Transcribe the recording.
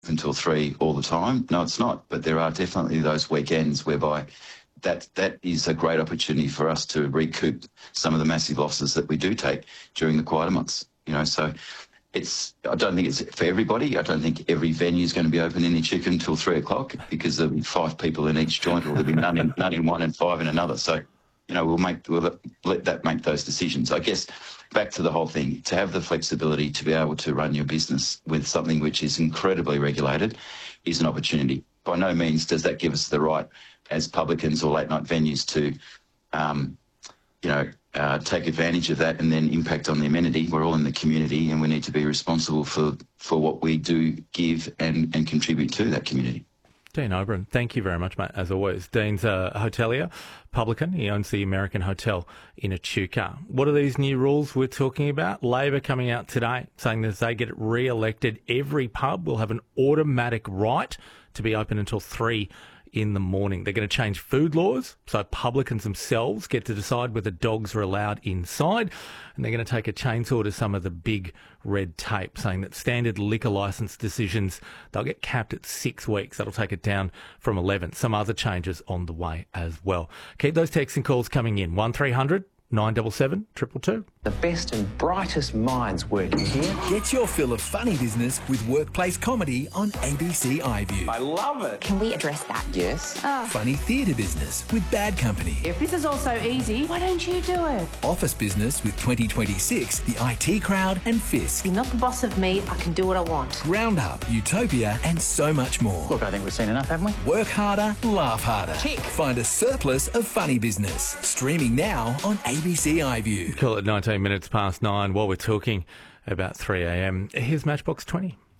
until 3 all the time. No, it's not. But there are definitely those weekends whereby that is a great opportunity for us to recoup some of the massive losses that we do take during the quieter months. So I don't think it's for everybody. I don't think every venue is going to be open in Echuca until 3 o'clock because there'll be 5 people in each joint, or there'll be none in one and 5 in another. So, we'll let that make those decisions. I guess back to the whole thing, to have the flexibility to be able to run your business with something which is incredibly regulated is an opportunity. By no means does that give us the right as publicans or late night venues to, take advantage of that and then impact on the amenity. We're all in the community and we need to be responsible for what we do give and contribute to that community. Dean Oberon, thank you very much, mate, as always. Dean's a hotelier, publican. He owns the American Hotel in Echuca. What are these new rules we're talking about? Labor coming out today saying that if they get re-elected, every pub will have an automatic right to be open until 3 in the morning. They're going to change food laws, so publicans themselves get to decide whether dogs are allowed inside, and they're going to take a chainsaw to some of the big red tape, saying that standard liquor licence decisions, they'll get capped at 6 weeks. That'll take it down from 11. Some other changes on the way as well. Keep those texts and calls coming in. 1300 977 222. The best and brightest minds working here. Get your fill of funny business with workplace comedy on ABC iView. I love it. Can we address that? Yes. Funny theatre business with Bad Company. If this is all so easy, why don't you do it? Office business with 2026, the IT Crowd and Fisk. You're not the boss of me. I can do what I want. Roundup, Utopia and so much more. Look, I think we've seen enough, haven't we? Work harder, laugh harder. Tick. Find a surplus of funny business. Streaming now on ABC iView. Call it 19 minutes past 9 while we're talking about 3 a.m. Here's Matchbox 20.